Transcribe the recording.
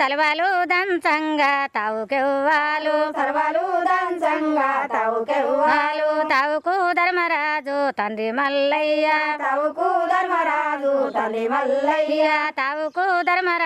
తలవాలు దంచంగా తావుకెవ్వాలు తలవాలు దంచంగా తావుకెవ్వాలు తావుకు ధర్మరాజు తండ్రి మల్లయ్య తావుకు ధర్మరాజు తండ్రి మల్లయ్య తావుకు ధర్మరాజు